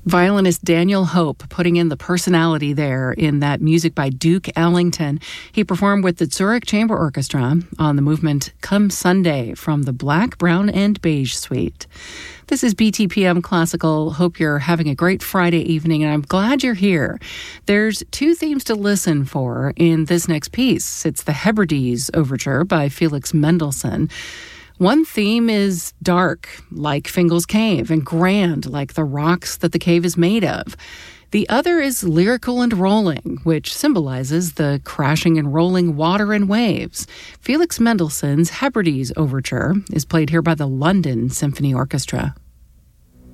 Violinist Daniel Hope putting in the personality there in that music by Duke Ellington. He performed with the Zurich Chamber Orchestra on the movement Come Sunday from the Black, Brown, and Beige Suite. This is BTPM Classical. Hope you're having a great Friday evening, and I'm glad you're here. There's two themes to listen for in this next piece. It's the Hebrides Overture by Felix Mendelssohn. One theme is dark, like Fingal's Cave, and grand, like the rocks that the cave is made of. The other is lyrical and rolling, which symbolizes the crashing and rolling water and waves. Felix Mendelssohn's Hebrides Overture is played here by the London Symphony Orchestra.